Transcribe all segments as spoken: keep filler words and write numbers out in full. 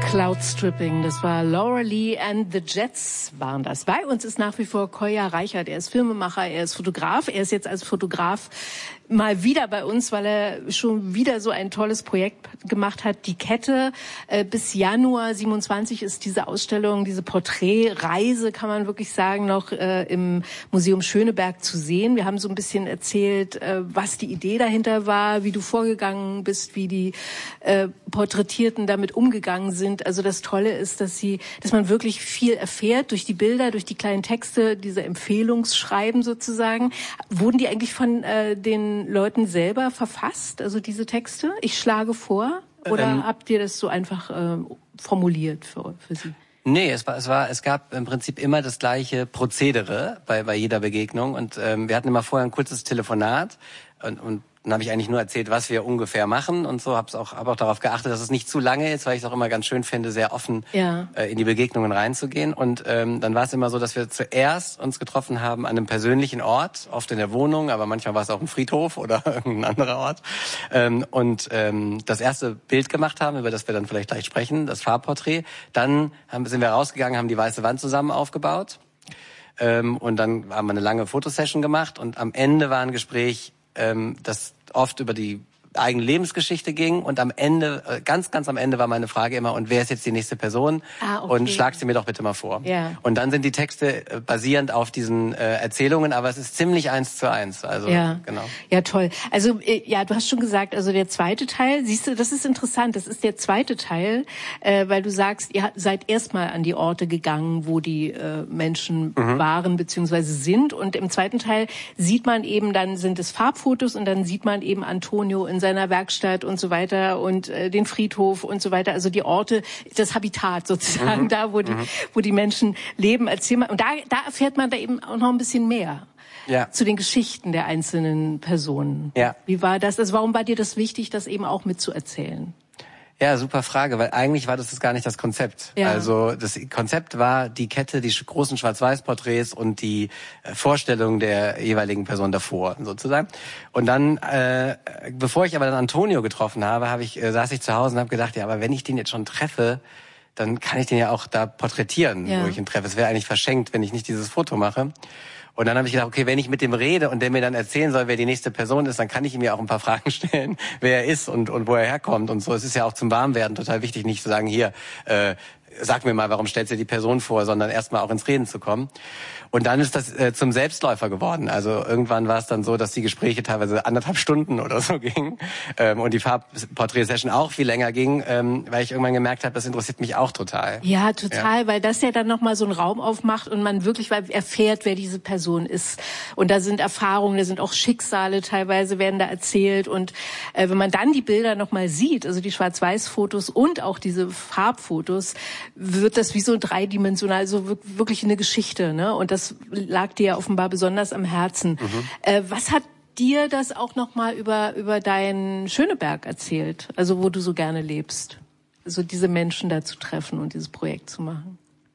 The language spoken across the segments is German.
Cloudstripping, das war Laura Lee and the Jets waren das. Bei uns ist nach wie vor Kolja Reichert. Er ist Filmemacher, er ist Fotograf. Er ist jetzt als Fotograf mal wieder bei uns, weil er schon wieder so ein tolles Projekt gemacht hat. Die Kette, äh, bis Januar siebenundzwanzig ist diese Ausstellung, diese Porträtreise, kann man wirklich sagen, noch äh, im Museum Schöneberg zu sehen. Wir haben so ein bisschen erzählt, äh, was die Idee dahinter war, wie du vorgegangen bist, wie die äh, Porträtierten damit umgegangen sind. Also das Tolle ist, dass sie, dass man wirklich viel erfährt durch die Bilder, durch die kleinen Texte, diese Empfehlungsschreiben sozusagen. Wurden die eigentlich von äh, den Leuten selber verfasst, also diese Texte? Ich schlage vor, oder ähm, habt ihr das so einfach äh, formuliert für, für sie? Nee, es war, es war, es gab im Prinzip immer das gleiche Prozedere bei, bei jeder Begegnung und ähm, wir hatten immer vorher ein kurzes Telefonat und, und dann habe ich eigentlich nur erzählt, was wir ungefähr machen und so, habe auch, hab auch darauf geachtet, dass es nicht zu lange ist, weil ich es auch immer ganz schön finde, sehr offen ja. äh, in die Begegnungen reinzugehen. Und ähm, dann war es immer so, dass wir zuerst uns getroffen haben an einem persönlichen Ort, oft in der Wohnung, aber manchmal war es auch ein Friedhof oder irgendein anderer Ort. Ähm, und ähm, das erste Bild gemacht haben, über das wir dann vielleicht gleich sprechen, das Farbporträt. Dann haben, sind wir rausgegangen, haben die weiße Wand zusammen aufgebaut. Ähm, und dann haben wir eine lange Fotosession gemacht und am Ende war ein Gespräch, ähm, das oft über die eigene Lebensgeschichte ging und am Ende, ganz, ganz am Ende war meine Frage immer, und wer ist jetzt die nächste Person? Ah, okay. Und schlag sie mir doch bitte mal vor. Ja. Und dann sind die Texte basierend auf diesen äh, Erzählungen, aber es ist ziemlich eins zu eins. Also, ja. genau. Ja, toll. Also, ja, du hast schon gesagt, also der zweite Teil, siehst du, das ist interessant, das ist der zweite Teil, äh, weil du sagst, ihr seid erstmal an die Orte gegangen, wo die äh, Menschen mhm. waren bzw. sind, und im zweiten Teil sieht man eben, dann sind es Farbfotos und dann sieht man eben Antonio in seiner Werkstatt und so weiter und äh, den Friedhof und so weiter, also die Orte, das Habitat sozusagen, mhm. da wo die, mhm. wo die Menschen leben. Erzähl mal, und da, da erfährt man da eben auch noch ein bisschen mehr ja. zu den Geschichten der einzelnen Personen. Ja. Wie war das? Also warum war dir das wichtig, das eben auch mitzuerzählen? Ja, super Frage, weil eigentlich war das, das gar nicht das Konzept. Ja. Also das Konzept war die Kette, die großen Schwarz-Weiß-Porträts und die Vorstellung der jeweiligen Person davor sozusagen. Und dann, äh, bevor ich aber dann Antonio getroffen habe, habe ich äh, saß ich zu Hause und habe gedacht, ja, aber wenn ich den jetzt schon treffe, dann kann ich den ja auch da porträtieren, ja. wo ich ihn treffe. Es wäre eigentlich verschenkt, wenn ich nicht dieses Foto mache. Und dann habe ich gedacht, okay, wenn ich mit dem rede und der mir dann erzählen soll, wer die nächste Person ist, dann kann ich ihm ja auch ein paar Fragen stellen, wer er ist und, und wo er herkommt und so. Es ist ja auch zum Warmwerden total wichtig, nicht zu sagen, hier, äh, sag mir mal, warum stellst du die Person vor, sondern erstmal auch ins Reden zu kommen. Und dann ist das äh, zum Selbstläufer geworden. Also irgendwann war es dann so, dass die Gespräche teilweise anderthalb Stunden oder so gingen ähm, und die Farbporträt-Session auch viel länger ging, ähm, weil ich irgendwann gemerkt habe, das interessiert mich auch total. Ja, total, ja. weil das ja dann nochmal so einen Raum aufmacht und man wirklich erfährt, wer diese Person ist. Und da sind Erfahrungen, da sind auch Schicksale teilweise, werden da erzählt. Und äh, wenn man dann die Bilder nochmal sieht, also die Schwarz-Weiß-Fotos und auch diese Farbfotos, wird das wie so dreidimensional, so wirklich eine Geschichte, ne? Und das lag dir ja offenbar besonders am Herzen. Mhm. Äh, was hat dir das auch noch mal über über deinen Schöneberg erzählt? Also wo du so gerne lebst, also diese Menschen da zu treffen und dieses Projekt zu machen.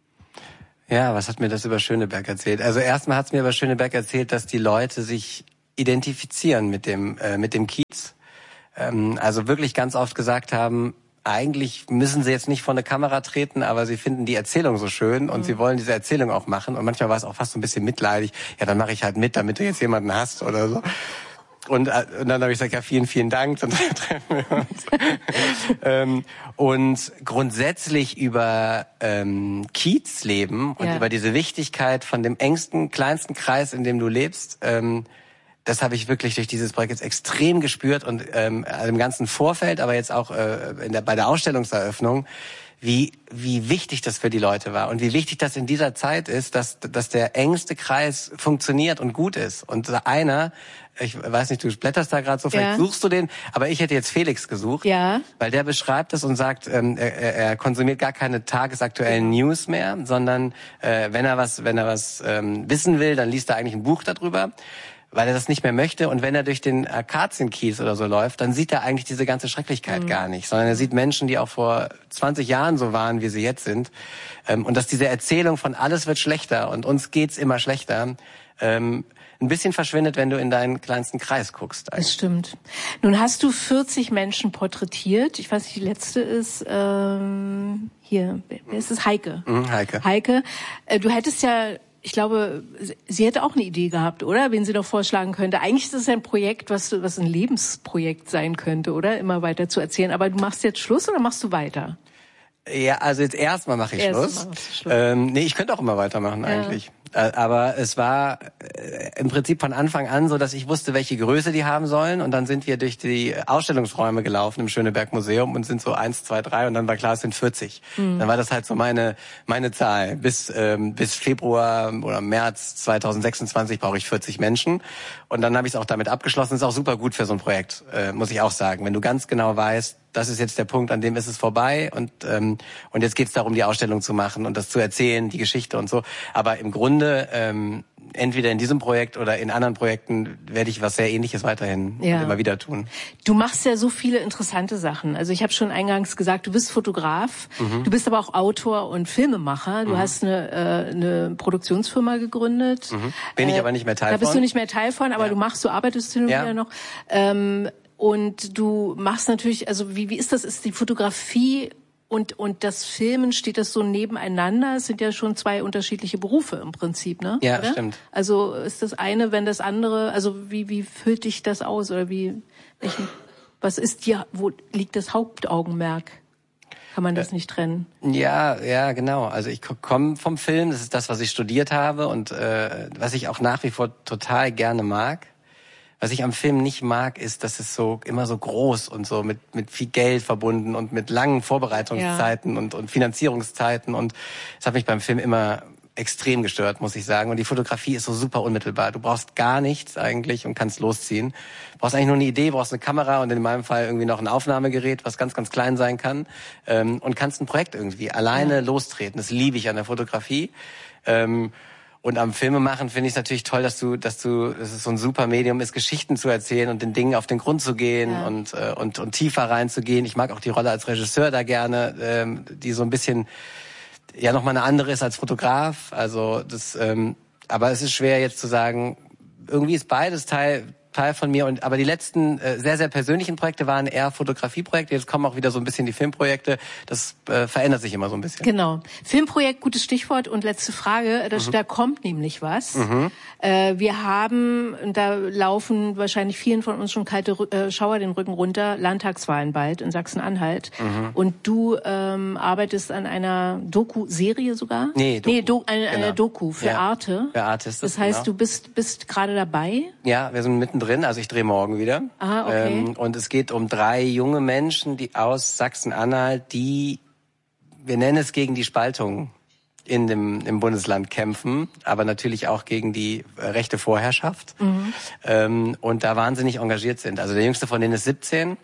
Ja, was hat mir das über Schöneberg erzählt? Also erstmal hat es mir über Schöneberg erzählt, dass die Leute sich identifizieren mit dem äh, mit dem Kiez. Ähm, also wirklich ganz oft gesagt haben, eigentlich müssen sie jetzt nicht vor eine Kamera treten, aber sie finden die Erzählung so schön und mhm. sie wollen diese Erzählung auch machen. Und manchmal war es auch fast so ein bisschen mitleidig. Ja, dann mache ich halt mit, damit du jetzt jemanden hast oder so. Und, und dann habe ich gesagt, ja, vielen, vielen Dank. Und dann treffen wir uns. ähm, und grundsätzlich über ähm, Kiezleben und ja. über diese Wichtigkeit von dem engsten, kleinsten Kreis, in dem du lebst, ähm, das habe ich wirklich durch dieses Projekt jetzt extrem gespürt und ähm, im ganzen Vorfeld, aber jetzt auch äh, in der, bei der Ausstellungseröffnung, wie wie wichtig das für die Leute war und wie wichtig das in dieser Zeit ist, dass dass der engste Kreis funktioniert und gut ist. Und einer, ich weiß nicht, du blätterst da gerade so, vielleicht ja. suchst du den, aber ich hätte jetzt Felix gesucht, ja. weil der beschreibt es und sagt, ähm, er, er konsumiert gar keine tagesaktuellen News mehr, sondern äh, wenn er was wenn er was ähm, wissen will, dann liest er eigentlich ein Buch darüber, weil er das nicht mehr möchte. Und wenn er durch den Akazienkiez oder so läuft, dann sieht er eigentlich diese ganze Schrecklichkeit mhm. gar nicht, sondern er sieht Menschen, die auch vor zwanzig Jahren so waren, wie sie jetzt sind. Und dass diese Erzählung von alles wird schlechter und uns geht's immer schlechter, ein bisschen verschwindet, wenn du in deinen kleinsten Kreis guckst. Eigentlich. Das stimmt. Nun hast du vierzig Menschen porträtiert. Ich weiß nicht, die letzte ist ähm, hier, wer ist es? Heike. Mhm, Heike. Heike. Äh, du hättest ja, ich glaube, sie hätte auch eine Idee gehabt, oder? Wen sie doch vorschlagen könnte. Eigentlich ist es ein Projekt, was, was ein Lebensprojekt sein könnte, oder? Immer weiter zu erzählen. Aber du machst jetzt Schluss oder machst du weiter? Ja, also jetzt erstmal mache ich Erst Schluss. Schluss. Ähm, nee, ich könnte auch immer weitermachen eigentlich. Ja. Aber es war äh, im Prinzip von Anfang an so, dass ich wusste, welche Größe die haben sollen. Und dann sind wir durch die Ausstellungsräume gelaufen im Schöneberg Museum und sind so eins, zwei, drei und dann war klar, es sind vierzig. Mhm. Dann war das halt so meine meine Zahl. Bis ähm, bis Februar oder März zweitausendsechsundzwanzig brauche ich vierzig Menschen. Und dann habe ich es auch damit abgeschlossen. Ist auch super gut für so ein Projekt, äh, muss ich auch sagen. Wenn du ganz genau weißt, das ist jetzt der Punkt, an dem ist es vorbei und ähm, und jetzt geht's darum, die Ausstellung zu machen und das zu erzählen, die Geschichte und so. Aber im Grunde ähm, entweder in diesem Projekt oder in anderen Projekten werde ich was sehr Ähnliches weiterhin ja. immer wieder tun. Du machst ja so viele interessante Sachen. Also ich habe schon eingangs gesagt, du bist Fotograf, mhm. du bist aber auch Autor und Filmemacher. Du mhm. hast eine, äh, eine Produktionsfirma gegründet. Mhm. Bin ich äh, aber nicht mehr Teil von. Da bist von. du nicht mehr Teil von, aber ja. du machst, du arbeitest hin und ja. wieder noch. Ähm, Und du machst natürlich, also wie wie ist das? Ist die Fotografie und und das Filmen, steht das so nebeneinander? Es sind ja schon zwei unterschiedliche Berufe im Prinzip, ne? Ja, oder? Stimmt. Also ist das eine, wenn das andere, also wie wie füllt dich das aus oder wie welchen, was ist dir, wo liegt das Hauptaugenmerk? Kann man das nicht trennen? Ja, ja, genau. Also ich komme vom Film, das ist das, was ich studiert habe und äh, was ich auch nach wie vor total gerne mag. Was ich am Film nicht mag, ist, dass es so immer so groß und so mit mit viel Geld verbunden und mit langen Vorbereitungszeiten ja. und und Finanzierungszeiten und das hat mich beim Film immer extrem gestört, muss ich sagen. Und die Fotografie ist so super unmittelbar. Du brauchst gar nichts eigentlich und kannst losziehen. Du brauchst eigentlich nur eine Idee, brauchst eine Kamera und in meinem Fall irgendwie noch ein Aufnahmegerät, was ganz, ganz klein sein kann ähm, und kannst ein Projekt irgendwie alleine ja. lostreten. Das liebe ich an der Fotografie. Ähm, Und am Filmemachen finde ich es natürlich toll, dass du, dass du, dass es so ein super Medium ist, Geschichten zu erzählen und den Dingen auf den Grund zu gehen ja. und äh, und und tiefer reinzugehen. Ich mag auch die Rolle als Regisseur da gerne, ähm, die so ein bisschen ja noch mal eine andere ist als Fotograf. Also das, ähm, aber es ist schwer jetzt zu sagen. Irgendwie ist beides Teil. Teil von mir und aber die letzten äh, sehr sehr persönlichen Projekte waren eher Fotografieprojekte. Jetzt kommen auch wieder so ein bisschen die Filmprojekte. Das äh, verändert sich immer so ein bisschen. Genau. Filmprojekt, gutes Stichwort. Und letzte Frage, da, mhm. da kommt nämlich was. Mhm. Äh, wir haben, da laufen wahrscheinlich vielen von uns schon kalte äh, Schauer den Rücken runter, Landtagswahlen bald in Sachsen-Anhalt. Mhm. Und du ähm, arbeitest an einer Doku-Serie sogar? Nee, Doku. Nee, do, eine, genau. eine Doku für ja. Arte. Für Arte ist das, das heißt, genau. du bist bist gerade dabei? Ja, wir sind mittendrin. Drin, also ich drehe morgen wieder. Ah, okay. Ähm, und es geht um drei junge Menschen, die aus Sachsen-Anhalt, die, wir nennen es gegen die Spaltung in dem im Bundesland kämpfen, aber natürlich auch gegen die äh, rechte Vorherrschaft mhm. ähm, und da wahnsinnig engagiert sind. Also der jüngste von denen ist siebzehn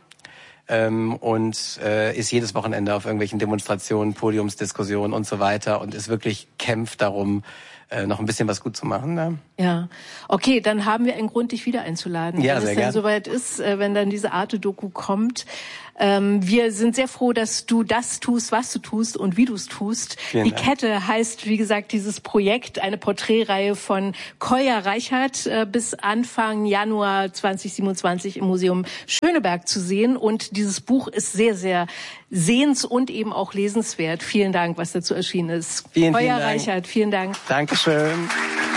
ähm, und äh, ist jedes Wochenende auf irgendwelchen Demonstrationen, Podiumsdiskussionen und so weiter und ist wirklich kämpft darum, äh, noch ein bisschen was gut zu machen. Ne? Ja, okay, dann haben wir einen Grund, dich wieder einzuladen. Ja, wenn sehr es dann gern. soweit ist, äh, wenn dann diese Arte-Doku kommt. Ähm, wir sind sehr froh, dass du das tust, was du tust und wie du es tust. Vielen Die Dank. Kette heißt, wie gesagt, dieses Projekt, eine Porträtreihe von Kolja Reichert äh, bis Anfang Januar zweitausendsiebenundzwanzig im Museum Schöneberg zu sehen. Und dieses Buch ist sehr, sehr sehens- und eben auch lesenswert. Vielen Dank, was dazu erschienen ist. Vielen, Kolja vielen Dank. Reichert, vielen Dank. Dankeschön.